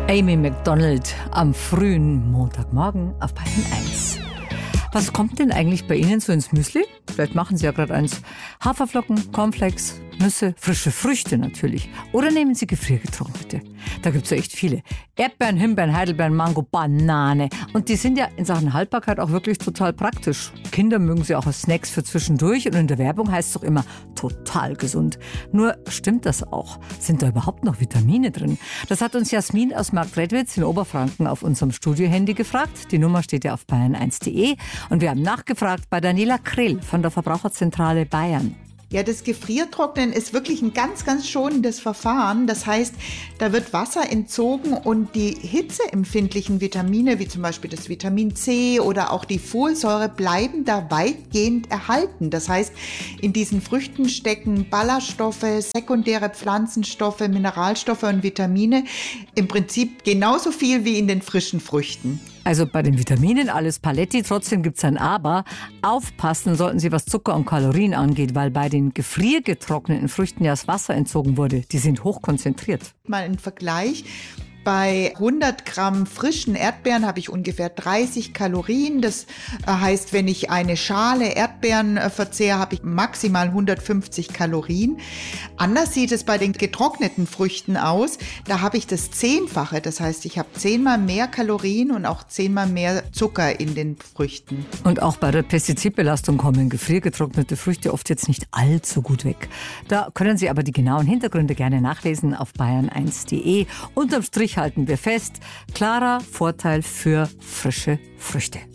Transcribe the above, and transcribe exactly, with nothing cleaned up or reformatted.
Amy Macdonald am frühen Montagmorgen auf Bayern eins. Was kommt denn eigentlich bei Ihnen so ins Müsli? Vielleicht machen Sie ja gerade eins. Haferflocken, Cornflakes, Nüsse, frische Früchte natürlich. Oder nehmen Sie gefriergetrocknete. Da gibt es ja echt viele. Erdbeeren, Himbeeren, Heidelbeeren, Mango, Banane. Und die sind ja in Sachen Haltbarkeit auch wirklich total praktisch. Kinder mögen sie auch als Snacks für zwischendurch. Und in der Werbung heißt es doch immer, total gesund. Nur stimmt das auch? Sind da überhaupt noch Vitamine drin? Das hat uns Jasmin aus Marktredwitz in Oberfranken auf unserem Studiohandy gefragt. Die Nummer steht ja auf bayern eins punkt de. Und wir haben nachgefragt bei Daniela Krill von der Verbraucherzentrale Bayern. Ja, das Gefriertrocknen ist wirklich ein ganz, ganz schonendes Verfahren. Das heißt, da wird Wasser entzogen und die hitzeempfindlichen Vitamine, wie zum Beispiel das Vitamin C oder auch die Folsäure, bleiben da weitgehend erhalten. Das heißt, in diesen Früchten stecken Ballaststoffe, sekundäre Pflanzenstoffe, Mineralstoffe und Vitamine. Im Prinzip genauso viel wie in den frischen Früchten. Also bei den Vitaminen alles Paletti, trotzdem gibt es ein Aber. Aufpassen sollten Sie, was Zucker und Kalorien angeht, weil bei den gefriergetrockneten Früchten ja das Wasser entzogen wurde. Die sind hochkonzentriert. Mal ein Vergleich. Bei hundert Gramm frischen Erdbeeren habe ich ungefähr dreißig Kalorien. Das heißt, wenn ich eine Schale Erdbeeren verzehre, habe ich maximal hundertfünfzig Kalorien. Anders sieht es bei den getrockneten Früchten aus. Da habe ich das Zehnfache. Das heißt, ich habe zehnmal mehr Kalorien und auch zehnmal mehr Zucker in den Früchten. Und auch bei der Pestizidbelastung kommen gefriergetrocknete Früchte oft jetzt nicht allzu gut weg. Da können Sie aber die genauen Hintergründe gerne nachlesen auf bayern eins punkt de. Unterm Strich halten wir fest, klarer Vorteil für frische Früchte.